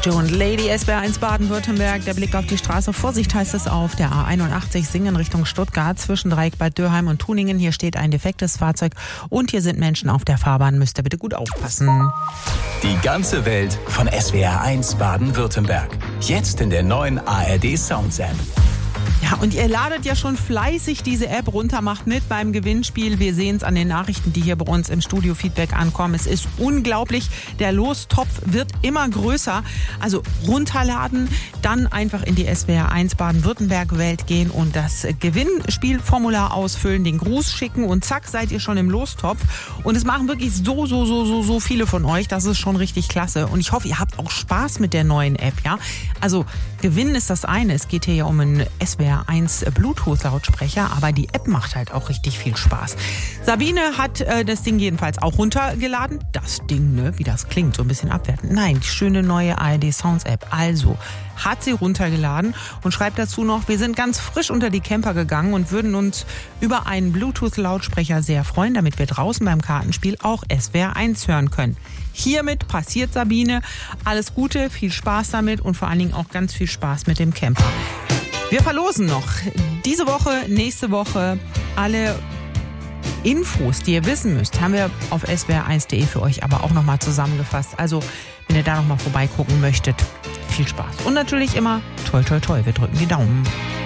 Jojo und Lady, SWR1 Baden-Württemberg. Der Blick auf die Straße. Vorsicht heißt es auf der A81 Singen Richtung Stuttgart zwischen Dreieck Bad Dürheim und Tuningen. Hier steht ein defektes Fahrzeug und hier sind Menschen auf der Fahrbahn. Müsst ihr bitte gut aufpassen. Die ganze Welt von SWR1 Baden-Württemberg. Jetzt in der neuen ARD Sounds App. Ja, und ihr ladet ja schon fleißig diese App runter, macht mit beim Gewinnspiel. Wir sehen es an den Nachrichten, die hier bei uns im Studio Feedback ankommen. Es ist unglaublich. Der Lostopf wird immer größer. Also runterladen, dann einfach in die SWR1 Baden-Württemberg-Welt gehen und das Gewinnspielformular ausfüllen, den Gruß schicken und zack, seid ihr schon im Lostopf. Und es machen wirklich so viele von euch. Das ist schon richtig klasse. Und ich hoffe, ihr habt auch Spaß mit der neuen App, ja? Also gewinnen ist das eine. Es geht hier ja um einen SWR1 Bluetooth-Lautsprecher, aber die App macht halt auch richtig viel Spaß. Sabine hat das Ding jedenfalls auch runtergeladen. Das Ding, ne, wie das klingt, so ein bisschen abwertend. Nein, die schöne neue ARD Sounds App. Also hat sie runtergeladen und schreibt dazu noch, wir sind ganz frisch unter die Camper gegangen und würden uns über einen Bluetooth-Lautsprecher sehr freuen, damit wir draußen beim Kartenspiel auch SWR1 hören können. Hiermit passiert Sabine. Alles Gute, viel Spaß damit und vor allen Dingen auch ganz viel Spaß mit dem Camper. Wir verlosen noch diese Woche, nächste Woche alle Infos, die ihr wissen müsst, haben wir auf swr1.de für euch aber auch nochmal zusammengefasst. Also, wenn ihr da nochmal vorbeigucken möchtet, viel Spaß. Und natürlich immer toi toi toi, wir drücken die Daumen.